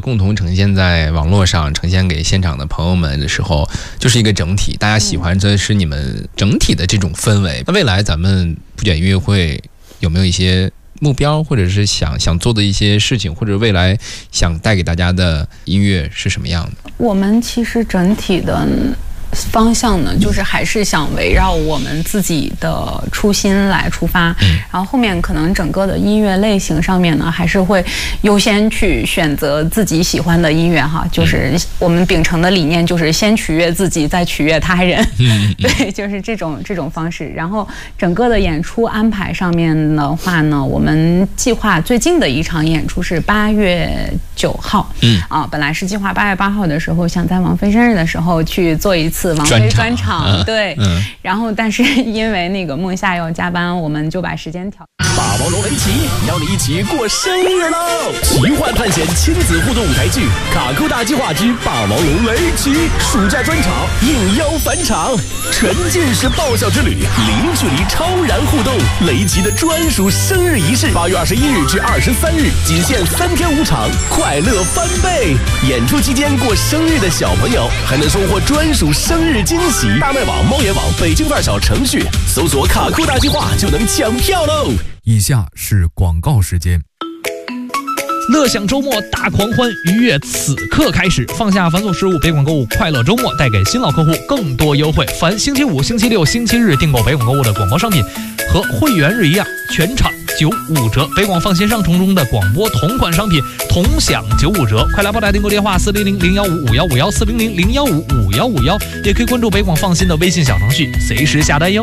共同呈现在网络上，呈现给现场的朋友们的时候，就是一个整体，大家喜欢的是你们整体的这种氛围。那未来咱们不卷音乐会有没有一些目标，或者是想做的一些事情，或者未来想带给大家的音乐是什么样的？ 我们其实整体的方向呢，就是还是想围绕我们自己的初心来出发，然后后面可能整个的音乐类型上面呢，还是会优先去选择自己喜欢的音乐哈，就是我们秉承的理念就是先取悦自己，再取悦他人，对，就是这种方式。然后整个的演出安排上面的话呢，我们计划最近的一场演出是8月9号，本来是计划8月8号的时候，想在王菲生日的时候去做一次王菲专场，对，然后但是因为那个梦夏要加班，我们就把时间调。 霸王龙围棋邀你一起过生日喽！奇幻探险亲子互动舞台剧《卡酷大计划之霸王龙围棋》暑假专场应邀返场，沉浸式爆笑之旅，零距离超燃互动，雷吉的专属生日仪式，8月21日至23日，仅限3天5场，快乐翻倍！演出期间过生日的小朋友还能收获专属生日惊喜。大麦网、猫眼网、北京范儿小程序搜索“卡酷大计划”就能抢票喽！ 以下是广告时间。 乐享周末大狂欢，愉悦此刻开始。放下繁琐事务，北广购物快乐周末带给新老客户更多优惠。凡星期五、星期六、星期日订购北广购物的广播商品，和会员日一样，全场95折。北广放心上冲中的广播同款商品同享95折。快来拨打订购电话400-015-5151 400-015-5151，也可以关注北广放心的微信小程序，随时下单哟。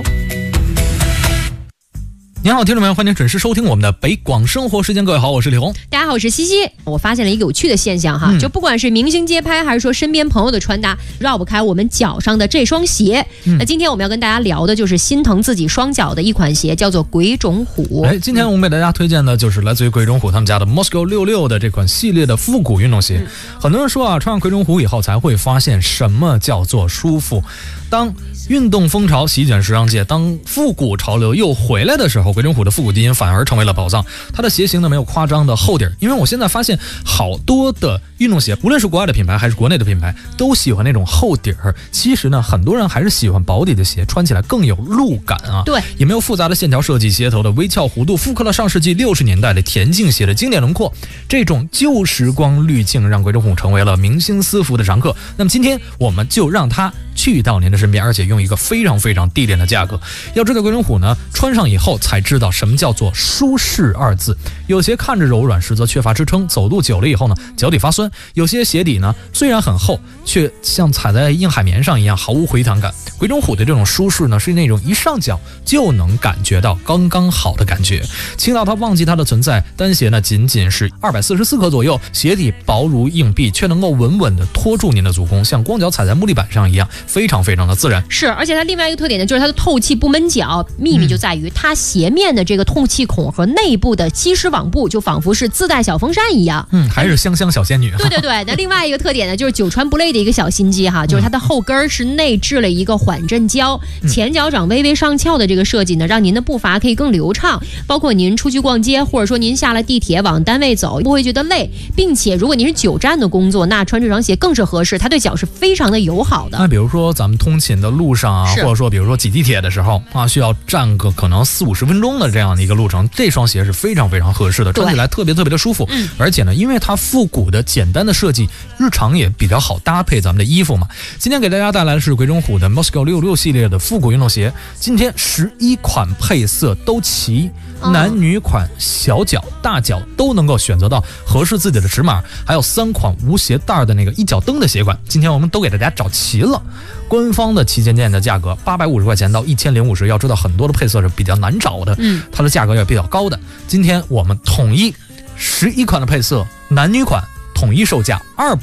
您好，听众朋友，欢迎准时收听我们的北广生活时间。各位好，我是李红。 大家好，我是西西。我发现了一个有趣的现象哈，就不管是明星街拍，还是说身边朋友的穿搭，绕不开我们脚上的这双鞋。那今天我们要跟大家聊的就是心疼自己双脚的一款鞋，叫做鬼冢虎。 今天我们给大家推荐的就是来自于鬼冢虎他们家的 Moscow 66的这款系列的复古运动鞋。很多人说啊，穿上鬼冢虎以后才会发现什么叫做舒服。当运动风潮席卷时尚界，当复古潮流又回来的时候，鬼冢虎的复古基因反而成为了宝藏。它的鞋型呢没有夸张的厚底儿，因为我现在发现好多的运动鞋，无论是国外的品牌还是国内的品牌，都喜欢那种厚底儿。其实呢，很多人还是喜欢薄底的鞋，穿起来更有路感啊。 对， 也没有复杂的线条设计，鞋头的微翘弧度复刻了上世纪60年代的田径鞋的经典轮廓。这种旧时光滤镜让鬼冢虎成为了明星私服的常客。那么今天我们就让它去到您的身边，而且用一个非常非常低廉的价格。要知道鬼冢虎呢，穿上以后才知道什么叫做舒适2字。有些看着柔软，实则缺乏支撑，走路久了以后呢，脚底发酸。有些鞋底呢，虽然很厚，却像踩在硬海绵上一样毫无回弹感。鬼冢虎的这种舒适呢，是那种一上脚就能感觉到刚刚好的感觉，轻到它忘记它的存在。单鞋呢仅仅是244克左右，鞋底薄如硬币，却能够稳稳地托住您的足弓，像光脚踩在木地板上一样，非常非常的自然。 是，而且它另外一个特点呢，就是它的透气不闷脚。秘密就在于它鞋面的这个透气孔和内部的吸湿网布，就仿佛是自带小风扇一样。 还是香香小仙女。 对对对。那另外一个特点呢，就是久穿不累的一个小心机哈，就是它的后跟是内置了一个缓震胶，前脚掌微微上翘的这个设计呢，让您的步伐可以更流畅。包括您出去逛街，或者说您下了地铁往单位走，不会觉得累。并且如果您是久站的工作，那穿这双鞋更是合适，它对脚是非常的友好的。 那比如说咱们通勤的路上啊，或者说比如说挤地铁的时候啊，需要站个可能40-50分钟的这样的一个路程，这双鞋是非常非常合适的，穿起来特别特别的舒服。而且呢，因为它复古的简单的设计，日常也比较好搭配咱们的衣服嘛。今天给大家带来的是鬼冢虎的 Moscow 66系列的复古运动鞋，今天11款配色都齐，男女款、小脚、大脚都能够选择到合适自己的尺码，还有3款无鞋带的那个一脚蹬的鞋款，今天我们都给大家找齐了。官方的旗舰店的价格850块钱到1050，要知道很多的配色是比较难找的，它的价格也比较高的。今天我们统一11款的配色，男女款统一售价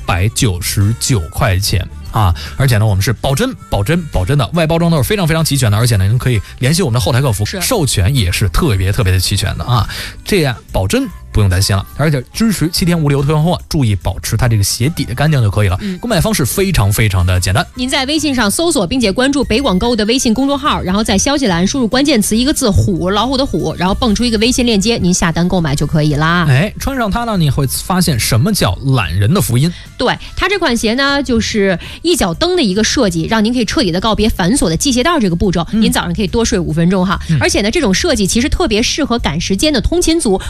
299块钱啊！而且呢，我们是保真的，外包装都是非常非常齐全的，而且呢，您可以联系我们的后台客服，授权也是特别特别的齐全的啊！这样保真不用担心了，而且支持7天无理由退换货，注意保持它这个鞋底的干净就可以了。购买方式非常非常的简单， 您在微信上搜索并且关注北广购的微信公众号，然后在消息栏输入关键词一个字虎，老虎的虎，然后蹦出一个微信链接，您下单购买就可以啦。 穿上它呢，你会发现什么叫懒人的福音。 对，它这款鞋呢，就是一脚蹬的一个设计，让您可以彻底的告别繁琐的系鞋带这个步骤。您早上可以多睡5分钟哈。而且呢，这种设计其实特别适合赶时间的通勤族，